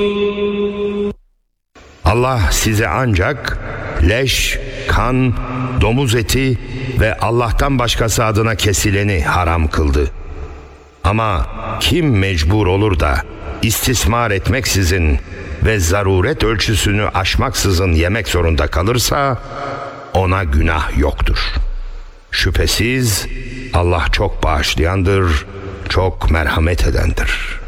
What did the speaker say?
Allah size ancak leş, kan, domuz eti ve Allah'tan başkası adına kesileni haram kıldı. Ama kim mecbur olur da istismar etmeksizin ve zaruret ölçüsünü aşmaksızın yemek zorunda kalırsa ona günah yoktur. Şüphesiz Allah çok bağışlayandır, çok merhamet edendir.